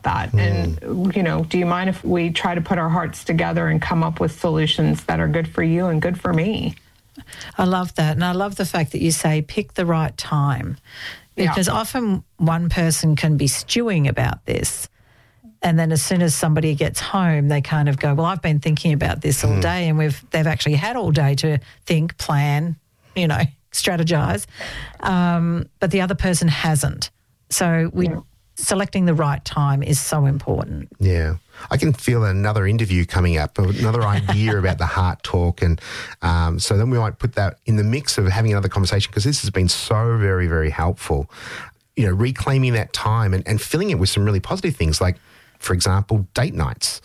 that. And, do you mind if we try to put our hearts together and come up with solutions that are good for you and good for me? I love that. And I love the fact that you say pick the right time, because often one person can be stewing about this. And then as soon as somebody gets home, they kind of go, well, I've been thinking about this all day, and they've actually had all day to think, plan, strategize. But the other person hasn't. So selecting the right time is so important. Yeah. I can feel another interview coming up, another idea about the heart talk. And so then we might put that in the mix of having another conversation, because this has been so very, very helpful. Reclaiming that time and filling it with some really positive things, like, for example, date nights.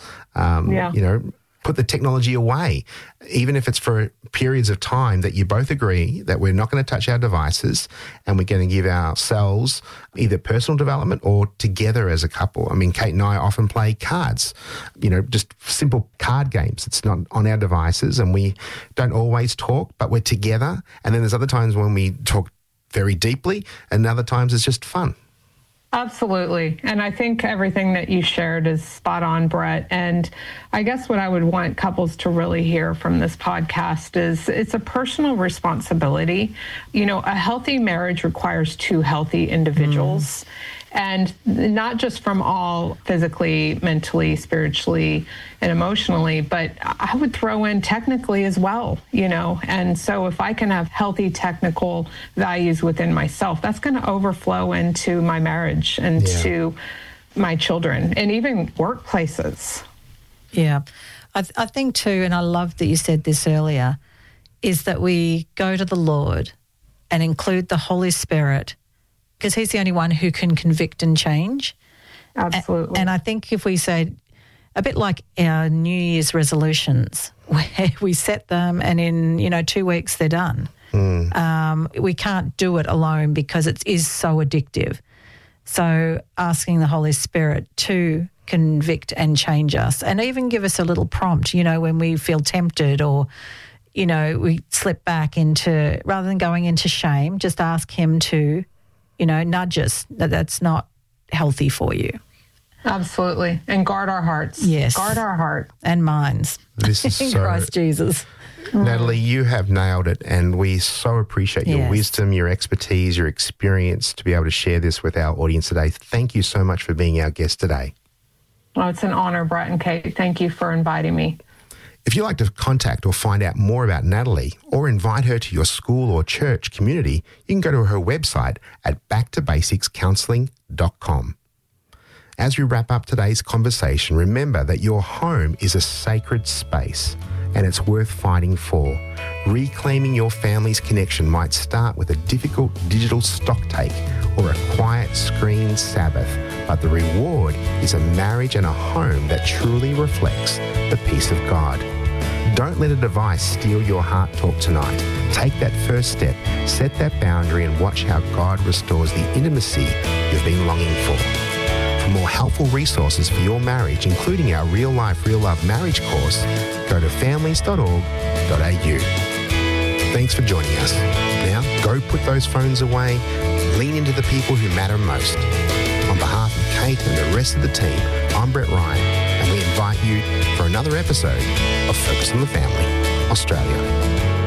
Put the technology away, even if it's for periods of time that you both agree that we're not going to touch our devices and we're going to give ourselves either personal development or together as a couple. I mean, Kate and I often play cards, just simple card games. It's not on our devices, and we don't always talk, but we're together. And then there's other times when we talk very deeply, and other times it's just fun. Absolutely. And I think everything that you shared is spot on, Brett. And I guess what I would want couples to really hear from this podcast is it's a personal responsibility. A healthy marriage requires two healthy individuals. And not just from all physically, mentally, spiritually, and emotionally, but I would throw in technically as well, And so if I can have healthy technical values within myself, that's going to overflow into my marriage and to my children and even workplaces. Yeah. I think too, and I love that you said this earlier, is that we go to the Lord and include the Holy Spirit, because he's the only one who can convict and change. Absolutely. And I think if we say, a bit like our New Year's resolutions, where we set them and in, 2 weeks they're done. We can't do it alone because it is so addictive. So asking the Holy Spirit to convict and change us, and even give us a little prompt, when we feel tempted or, we slip back into, rather than going into shame, just ask him to, nudge us that that's not healthy for you. Absolutely. And guard our hearts. Yes. Guard our heart. And minds. This is in Christ Jesus. Natalie, you have nailed it, and we so appreciate your wisdom, your expertise, your experience to be able to share this with our audience today. Thank you so much for being our guest today. Oh, it's an honor, Brett and Kate. Thank you for inviting me. If you'd like to contact or find out more about Natalie or invite her to your school or church community, you can go to her website at backtobasicscounselling.com. As we wrap up today's conversation, remember that your home is a sacred space and it's worth fighting for. Reclaiming your family's connection might start with a difficult digital stocktake or a quiet screen Sabbath, but the reward is a marriage and a home that truly reflects the peace of God. Don't let a device steal your heart talk tonight. Take that first step, set that boundary, and watch how God restores the intimacy you've been longing for. For more helpful resources for your marriage, including our Real Life, Real Love marriage course, go to families.org.au. Thanks for joining us. Now, go put those phones away, lean into the people who matter most. On behalf of Kate and the rest of the team, I'm Brett Ryan, and we invite you for another episode of Focus on the Family, Australia.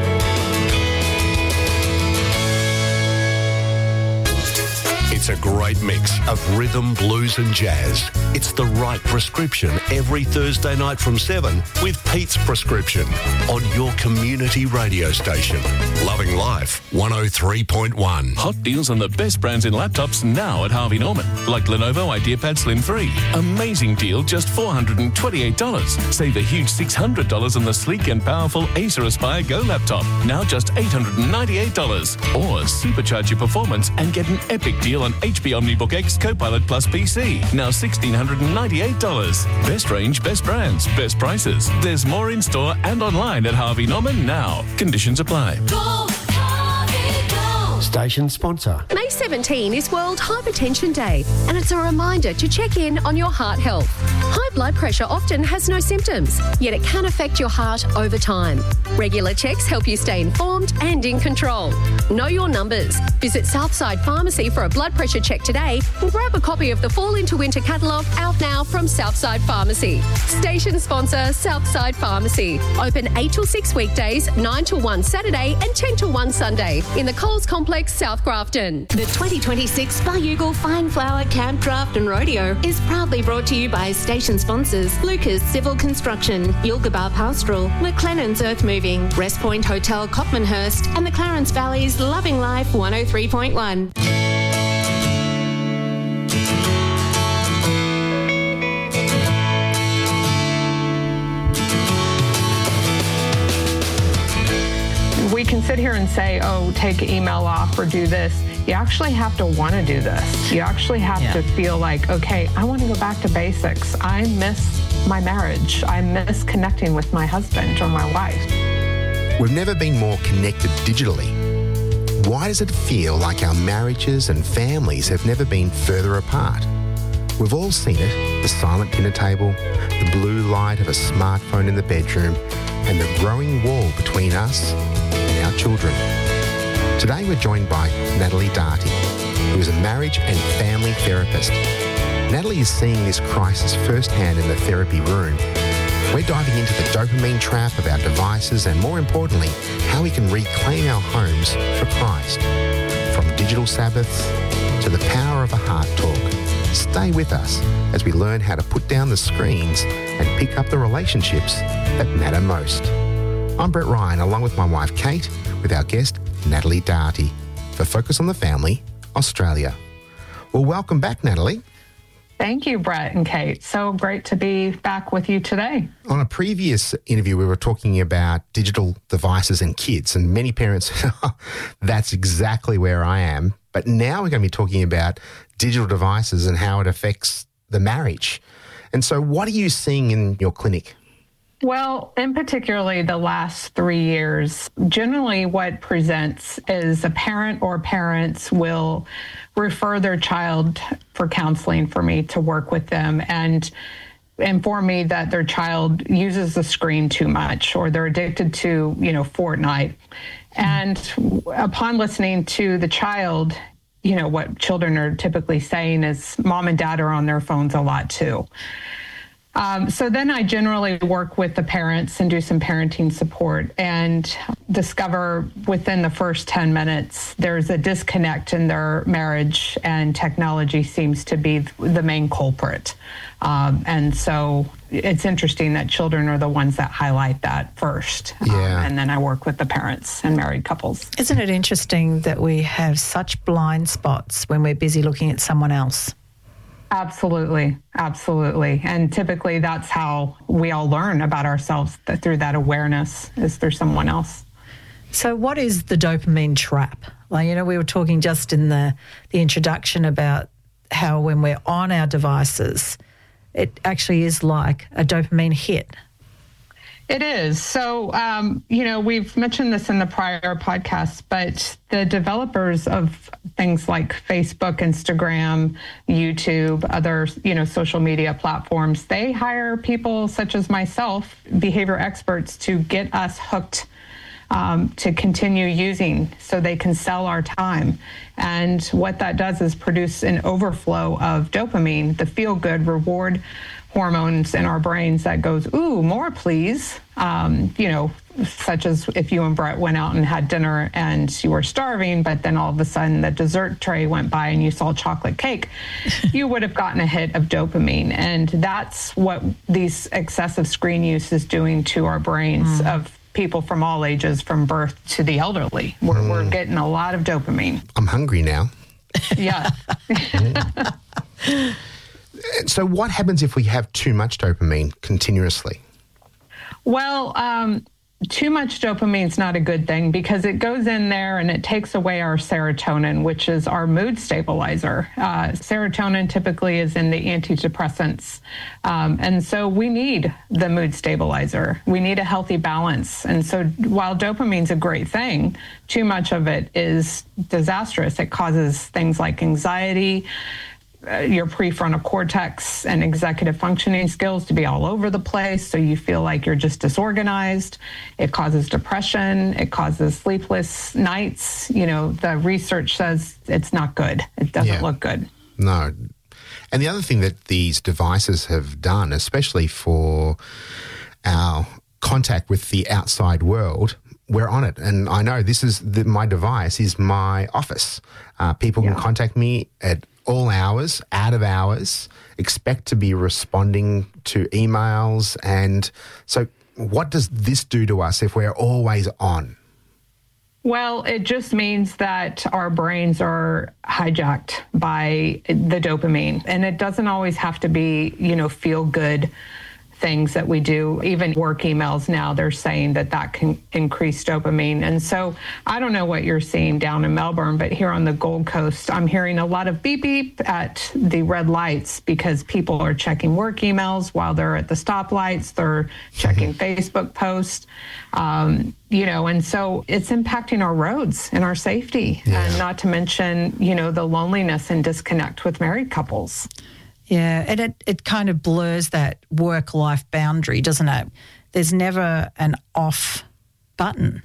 It's a great mix of rhythm, blues and jazz. It's the right prescription every Thursday night from 7 with Pete's Prescription on your community radio station. Loving Life 103.1. Hot deals on the best brands in laptops now at Harvey Norman. Like Lenovo IdeaPad Slim 3. Amazing deal, just $428. Save a huge $600 on the sleek and powerful Acer Aspire Go laptop. Now just $898. Or supercharge your performance and get an epic deal on HP OmniBook X Copilot Plus PC. Now $1,698. Best range, best brands, best prices. There's more in store and online at Harvey Norman now. Conditions apply. Go, Harvey, go. Station sponsor. May 17 is World Hypertension Day, and it's a reminder to check in on your heart health. High blood pressure often has no symptoms, yet it can affect your heart over time. Regular checks help you stay informed and in control. Know your numbers. Visit Southside Pharmacy for a blood pressure check today and grab a copy of the Fall into Winter catalogue out now from Southside Pharmacy. Station sponsor Southside Pharmacy. Open 8 till 6 weekdays, 9 till 1 Saturday and 10 till 1 Sunday in the Coles Complex, South Grafton. The 2026 Bayougal Fine Flower Camp Draft and Rodeo is proudly brought to you by station sponsors Lucas Civil Construction, Yilgabar Pastoral, McLennan's Earth Moving, Rest Point Hotel Copmanhurst and the Clarence Valley's Loving Life 103.1. We can sit here and say, oh, take email off or do this. You actually have to want to do this. You actually have to feel like, okay, I want to go back to basics. I miss my marriage. I miss connecting with my husband or my wife. We've never been more connected digitally. Why does it feel like our marriages and families have never been further apart? We've all seen it, the silent dinner table, the blue light of a smartphone in the bedroom, and the growing wall between us and our children. Today we're joined by Natalie Darty, who is a marriage and family therapist. Natalie is seeing this crisis firsthand in the therapy room. We're diving into the dopamine trap of our devices and, more importantly, how we can reclaim our homes for Christ. From digital Sabbaths to the power of a heart talk. Stay with us as we learn how to put down the screens and pick up the relationships that matter most. I'm Brett Ryan, along with my wife Kate, with our guest Natalie Darty for Focus on the Family, Australia. Well, welcome back, Natalie. Thank you, Brett and Kate. So great to be back with you today. On a previous interview, we were talking about digital devices and kids, and many parents, that's exactly where I am. But now we're going to be talking about digital devices and how it affects the marriage. And so what are you seeing in your clinic? Well, in particularly the last 3 years, generally what presents is a parent or parents will refer their child for counseling for me to work with them and inform me that their child uses the screen too much or they're addicted to, Fortnite. And upon listening to the child, what children are typically saying is mom and dad are on their phones a lot too. So then I generally work with the parents and do some parenting support and discover within the first 10 minutes there's a disconnect in their marriage and technology seems to be the main culprit. And so it's interesting that children are the ones that highlight that first. And then I work with the parents and married couples. Isn't it interesting that we have such blind spots when we're busy looking at someone else? Absolutely. Absolutely. And typically that's how we all learn about ourselves, through that awareness is through someone else. So what is the dopamine trap? We were talking just in the introduction about how when we're on our devices, it actually is like a dopamine hit. It is. So, we've mentioned this in the prior podcasts, but the developers of things like Facebook, Instagram, YouTube, other, social media platforms, they hire people such as myself, behavior experts, to get us hooked to continue using so they can sell our time. And what that does is produce an overflow of dopamine, the feel-good reward hormones in our brains that goes, ooh, more please. Such as if you and Brett went out and had dinner and you were starving, but then all of a sudden the dessert tray went by and you saw chocolate cake, you would have gotten a hit of dopamine. And that's what these excessive screen use is doing to our brains of people from all ages, from birth to the elderly. We're getting a lot of dopamine. I'm hungry now. Yeah. So what happens if we have too much dopamine continuously? Well, too much dopamine is not a good thing because it goes in there and it takes away our serotonin, which is our mood stabilizer. Serotonin typically is in the antidepressants. And so we need the mood stabilizer. We need a healthy balance. And so while dopamine's a great thing, too much of it is disastrous. It causes things like anxiety, your prefrontal cortex and executive functioning skills to be all over the place. So you feel like you're just disorganized. It causes depression. It causes sleepless nights. You know, the research says it's not good. It doesn't look good. No. And the other thing that these devices have done, especially for our contact with the outside world, we're on it. And I know this is my device is my office. People can contact me at all hours, out of hours, expect to be responding to emails. And so what does this do to us if we're always on? Well, it just means that our brains are hijacked by the dopamine. And it doesn't always have to be, you know, feel good things that we do. Even work emails now, they're saying that can increase dopamine. And so I don't know what you're seeing down in Melbourne, but here on the Gold Coast, I'm hearing a lot of beep beep at the red lights because people are checking work emails while they're at the stoplights. They're checking Facebook posts, you know, and so it's impacting our roads and our safety. And not to mention, you know, the loneliness and disconnect with married couples. Yeah, and it kind of blurs that work-life boundary, doesn't it? There's never an off button.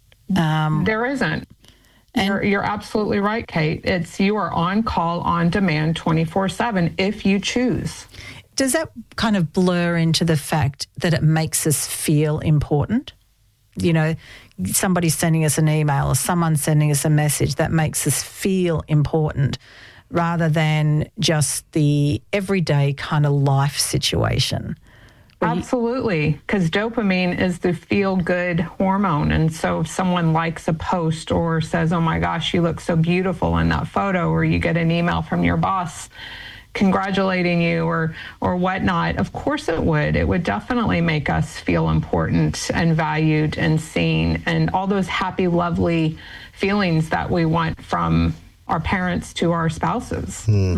There isn't. You're absolutely right, Kate. You are on call, on demand, 24/7 if you choose. Does that kind of blur into the fact that it makes us feel important? You know, somebody's sending us an email or someone's sending us a message that makes us feel important, rather than just the everyday kind of life situation. Absolutely, because dopamine is the feel-good hormone. And so if someone likes a post or says, oh my gosh, you look so beautiful in that photo, or you get an email from your boss congratulating you or whatnot, of course it would. It would definitely make us feel important and valued and seen, and all those happy, lovely feelings that we want from our parents to our spouses.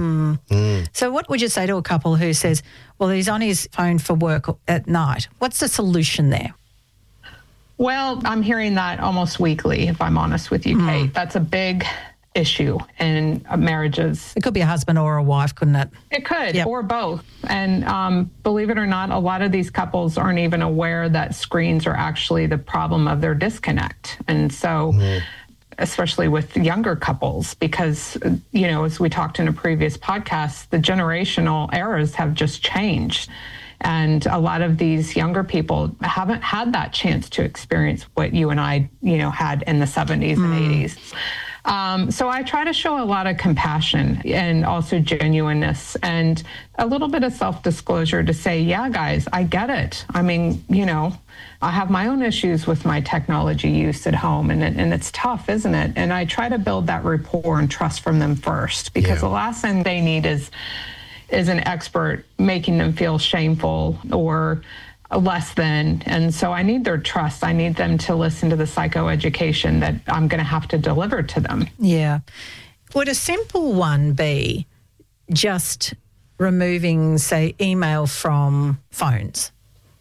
So what would you say to a couple who says, well, he's on his phone for work at night? What's the solution there? Well, I'm hearing that almost weekly, if I'm honest with you, Kate. That's a big issue in marriages. It could be a husband or a wife, couldn't it? It could, or both. And believe it or not, a lot of these couples aren't even aware that screens are actually the problem of their disconnect. And so especially with younger couples, because, you know, as we talked in a previous podcast, the generational eras have just changed. And a lot of these younger people haven't had that chance to experience what you and I, you know, had in the 70s and 80s. So I try to show a lot of compassion and also genuineness and a little bit of self-disclosure to say, yeah, guys, I get it. I mean, you know, I have my own issues with my technology use at home, and it's tough, isn't it? And I try to build that rapport and trust from them first, because the last thing they need is an expert making them feel shameful or less than. And so I need their trust. I need them to listen to the psychoeducation that I'm going to have to deliver to them. Yeah. Would a simple one be just removing, say, email from phones?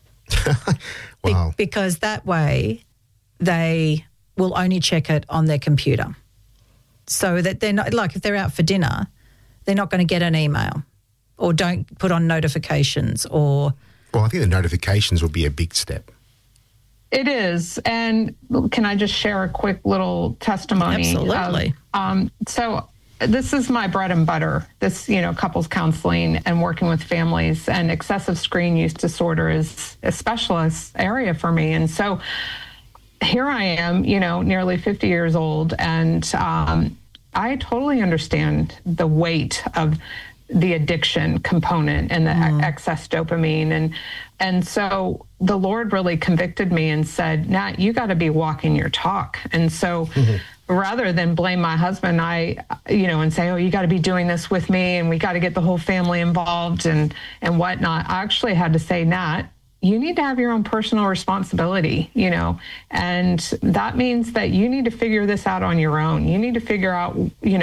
Wow. Because that way they will only check it on their computer. So that they're not, like if they're out for dinner, they're not going to get an email, or don't put on notifications, or... Well, I think the notifications would be a big step. It is. And can I just share a quick little testimony? Absolutely. So this is my bread and butter, this, you know, couples counseling and working with families, and excessive screen use disorder is a specialist area for me. And so here I am, you know, nearly 50 years old, and I totally understand the weight of the addiction component and the excess dopamine. And so the Lord really convicted me and said, Nat, you got to be walking your talk. And so rather than blame my husband, and say, oh, you got to be doing this with me and we got to get the whole family involved and whatnot, I actually had to say, Nat, you need to have your own personal responsibility, and that means that you need to figure this out on your own. You need to figure out,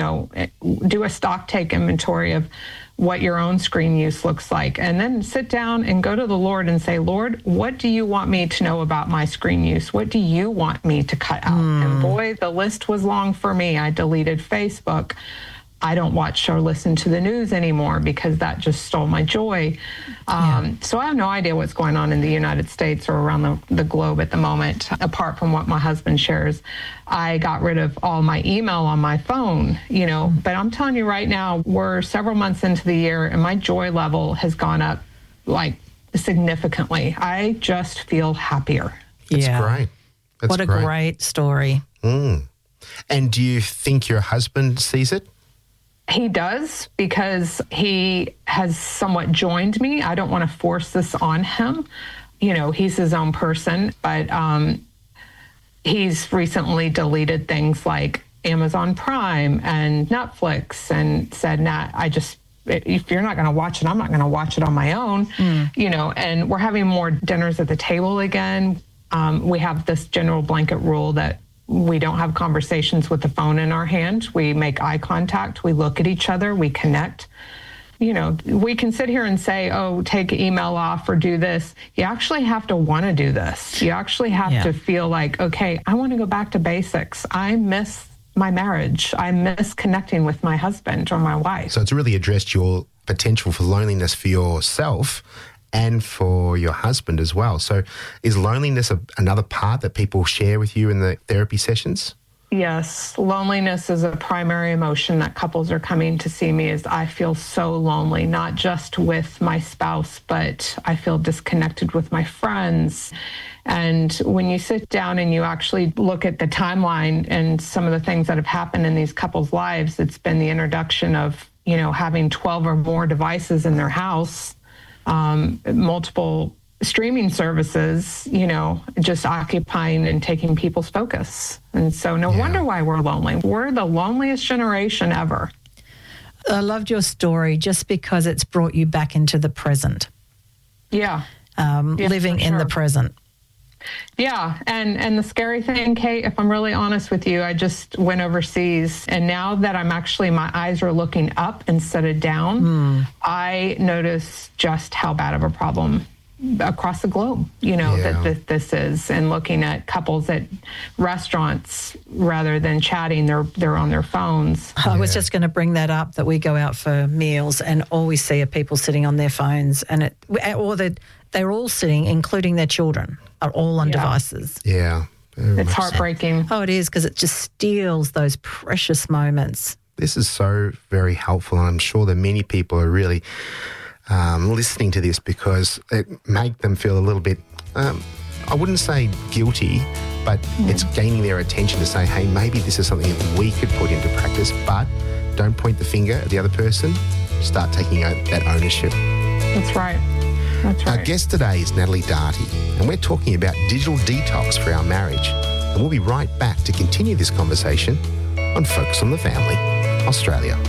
do a stock take inventory of what your own screen use looks like, and then sit down and go to the Lord and say, Lord, what do you want me to know about my screen use? What do you want me to cut out? And boy, the list was long for me. I deleted Facebook. I don't watch or listen to the news anymore because that just stole my joy. So I have no idea what's going on in the United States or around the globe at the moment, apart from what my husband shares. I got rid of all my email on my phone, but I'm telling you right now, we're several months into the year and my joy level has gone up like significantly. I just feel happier. That's great. What a great story. And do you think your husband sees it? He does, because he has somewhat joined me. I don't want to force this on him. He's his own person, but he's recently deleted things like Amazon Prime and Netflix and said, nah, if you're not going to watch it, I'm not going to watch it on my own, and we're having more dinners at the table again. We have this general blanket rule that we don't have conversations with the phone in our hand. We make eye contact. We look at each other. We connect. We can sit here and say, oh, take email off or do this. You actually have to want to do this. You actually have to feel like, okay, I want to go back to basics. I miss my marriage. I miss connecting with my husband or my wife. So it's really addressed your potential for loneliness for yourself and for your husband as well. So is loneliness another part that people share with you in the therapy sessions? Yes, loneliness is a primary emotion that couples are coming to see me. Is I feel so lonely, not just with my spouse, but I feel disconnected with my friends. And when you sit down and you actually look at the timeline and some of the things that have happened in these couples' lives, it's been the introduction of, having 12 or more devices in their house, multiple streaming services, just occupying and taking people's focus. And so no wonder why we're lonely. We're the loneliest generation ever. I loved your story just because it's brought you back into the present. Yeah. Living in the present. Yeah. And the scary thing, Kate, if I'm really honest with you, I just went overseas. And now that my eyes are looking up instead of down, I notice just how bad of a problem across the globe, that this is, and looking at couples at restaurants rather than chatting, they're on their phones. I was just going to bring that up, that we go out for meals and all we see are people sitting on their phones, and they're all sitting, including their children, are all on devices. Yeah. It's heartbreaking. Oh, it is, because it just steals those precious moments. This is so very helpful, and I'm sure that many people are really listening to this because it make them feel a little bit, I wouldn't say guilty, but it's gaining their attention to say, hey, maybe this is something that we could put into practice, but don't point the finger at the other person. Start taking that ownership. That's right. That's right. Our guest today is Natalie Darty, and we're talking about digital detox for our marriage. And we'll be right back to continue this conversation on Focus on the Family, Australia.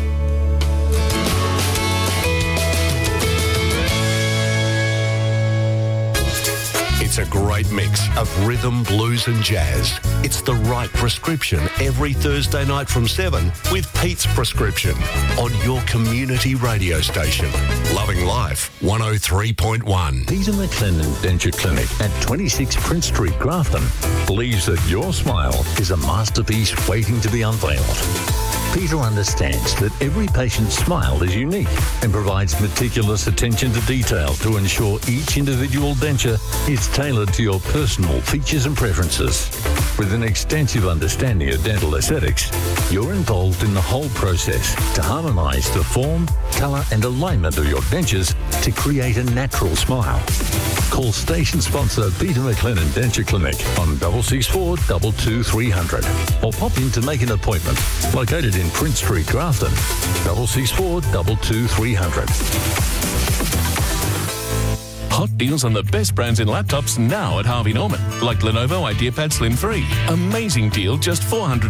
It's a great mix of rhythm, blues and jazz. It's the right prescription every Thursday night from 7 with Pete's Prescription on your community radio station. Loving Life 103.1. Peter McLennan Denture Clinic at 26 Prince Street, Grafton, believes that your smile is a masterpiece waiting to be unveiled. Peter understands that every patient's smile is unique and provides meticulous attention to detail to ensure each individual denture is tailored to your personal features and preferences. With an extensive understanding of dental aesthetics, you're involved in the whole process to harmonise the form, colour and alignment of your dentures to create a natural smile. Call station sponsor Peter McLennan Denture Clinic on 664 22300 or pop in to make an appointment. Located in Prince Street, Grafton, 664 22300. Hot deals on the best brands in laptops now at Harvey Norman, like Lenovo IdeaPad Slim 3. Amazing deal, just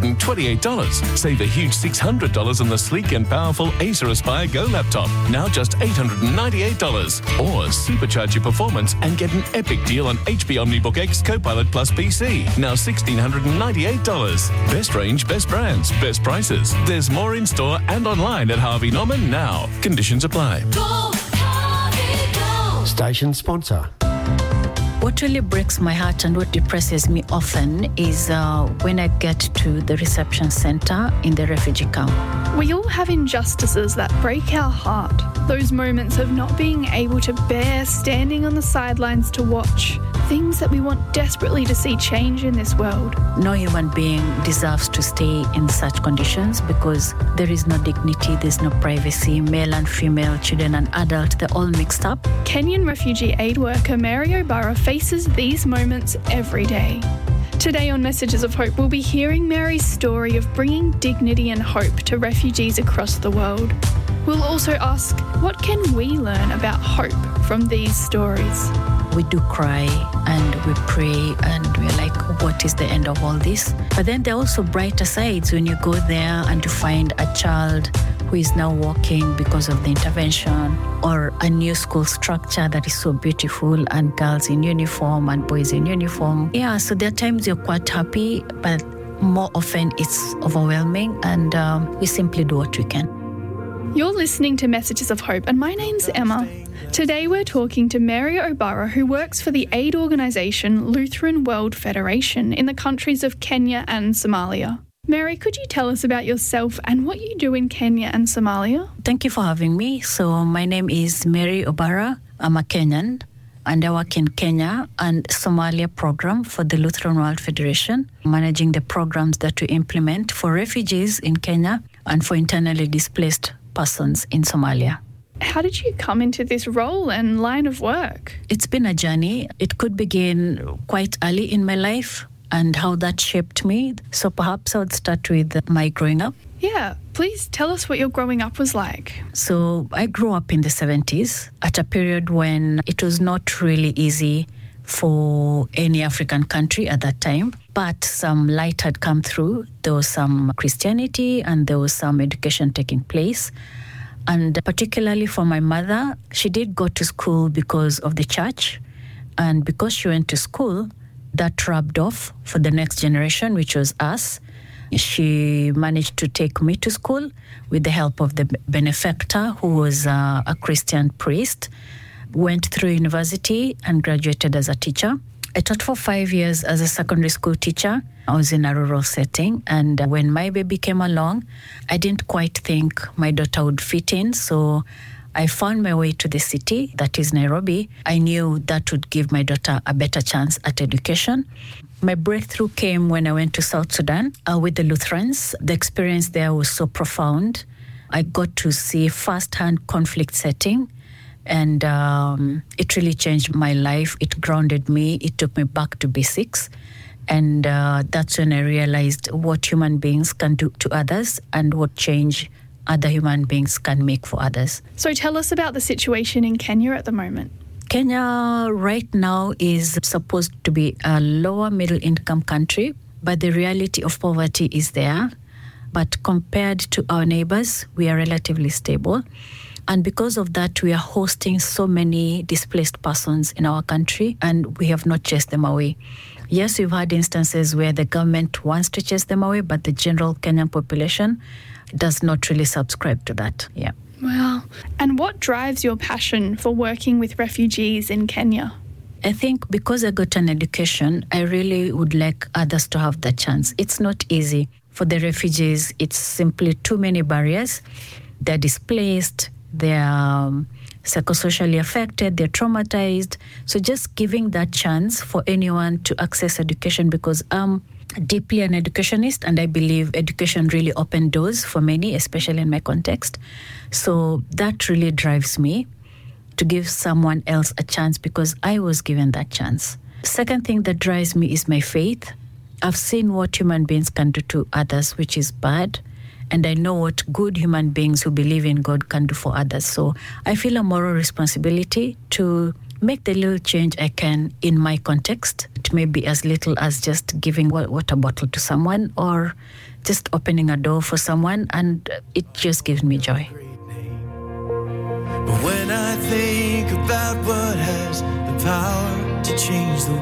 $428. Save a huge $600 on the sleek and powerful Acer Aspire Go laptop, now just $898. Or supercharge your performance and get an epic deal on HP OmniBook X Copilot Plus PC, now $1,698. Best range, best brands, best prices. There's more in store and online at Harvey Norman now. Conditions apply. Go, Harvey, go. Station sponsor. What really breaks my heart and what depresses me often is when I get to the reception center in the refugee camp. We all have injustices that break our heart. Those moments of not being able to bear standing on the sidelines to watch. Things that we want desperately to see change in this world. No human being deserves to stay in such conditions because there is no dignity, there's no privacy. Male and female, children and adults, they're all mixed up. Kenyan refugee aid worker Mary O'Barra faces these moments every day. Today on Messages of Hope, we'll be hearing Mary's story of bringing dignity and hope to refugees across the world. We'll also ask, what can we learn about hope from these stories? We do cry and we pray and we're like, what is the end of all this? But then there are also brighter sides when you go there and you find a child who is now walking because of the intervention, or a new school structure that is so beautiful and girls in uniform and boys in uniform. Yeah, so there are times you're quite happy, but more often it's overwhelming and we simply do what we can. You're listening to Messages of Hope and my name's Emma. Today we're talking to Mary O'Barra, who works for the aid organisation Lutheran World Federation in the countries of Kenya and Somalia. Mary, could you tell us about yourself and what you do in Kenya and Somalia? Thank you for having me. So my name is Mary O'Barra. I'm a Kenyan and I work in Kenya and Somalia program for the Lutheran World Federation, managing the programs that we implement for refugees in Kenya and for internally displaced persons in Somalia. How did you come into this role and line of work? It's been a journey. It could begin quite early in my life and how that shaped me. So perhaps I would start with my growing up. Yeah, please tell us what your growing up was like. So I grew up in the 70s at a period when it was not really easy for any African country at that time, but some light had come through. There was some Christianity and there was some education taking place. And particularly for my mother, she did go to school because of the church. And because she went to school, that rubbed off for the next generation, which was us. She managed to take me to school with the help of the benefactor, who was a Christian priest. Went through university and graduated as a teacher. I taught for 5 years as a secondary school teacher. I was in a rural setting, and when my baby came along, I didn't quite think my daughter would fit in, so I found my way to the city, that is Nairobi. I knew that would give my daughter a better chance at education. My breakthrough came when I went to South Sudan with the Lutherans. The experience there was so profound. I got to see first-hand conflict setting, and it really changed my life. It grounded me. It took me back to basics. And that's when I realized what human beings can do to others and what change other human beings can make for others. So tell us about the situation in Kenya at the moment. Kenya right now is supposed to be a lower middle income country, but the reality of poverty is there. But compared to our neighbors, we are relatively stable. And because of that, we are hosting so many displaced persons in our country, and we have not chased them away. Yes, we've had instances where the government wants to chase them away, but the general Kenyan population does not really subscribe to that. Yeah. Wow. And what drives your passion for working with refugees in Kenya? I think because I got an education, I really would like others to have that chance. It's not easy. For the refugees, it's simply too many barriers. They're displaced, they're psychosocially affected, they're traumatized. So just giving that chance for anyone to access education, because I'm deeply an educationist and I believe education really opened doors for many, especially in my context. So that really drives me to give someone else a chance because I was given that chance. Second thing that drives me is my faith. I've seen what human beings can do to others, which is bad. And I know what good human beings who believe in God can do for others. So I feel a moral responsibility to make the little change I can in my context. It may be as little as just giving a water bottle to someone or just opening a door for someone, and it just gives me joy. But when I think about what has the power to change the